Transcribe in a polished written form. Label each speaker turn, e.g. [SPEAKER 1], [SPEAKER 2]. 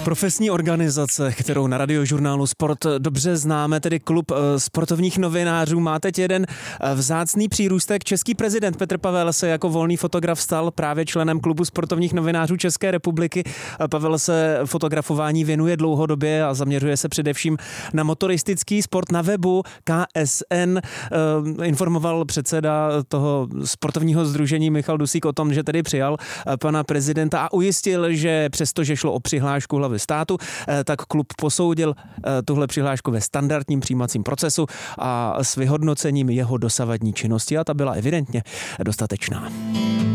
[SPEAKER 1] Profesní organizace, kterou na Radiožurnálu Sport dobře známe, tedy Klub sportovních novinářů, má teď jeden vzácný přírůstek. Český prezident Petr Pavel se jako volný fotograf stal právě členem Klubu sportovních novinářů České republiky. Pavel se fotografování věnuje dlouhodobě a zaměřuje se především na motoristický sport. Na webu KSN informoval předseda toho sportovního sdružení Michal Dusík o tom, že tedy přijal pana prezidenta a ujistil, že přestože šlo o přihlášku hlavy státu, tak klub posoudil tuhle přihlášku ve standardním přijímacím procesu a s vyhodnocením jeho dosavadní činnosti a ta byla evidentně dostatečná.